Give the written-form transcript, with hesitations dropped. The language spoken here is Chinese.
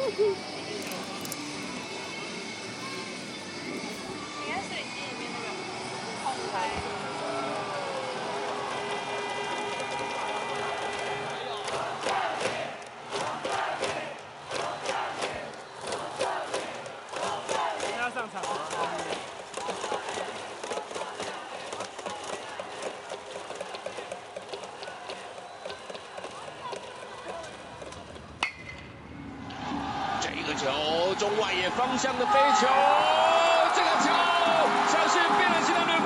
你看摄影机里面那个空拍。 现在上场了。 这个球中外野方向的飞球，这个球像是变了心的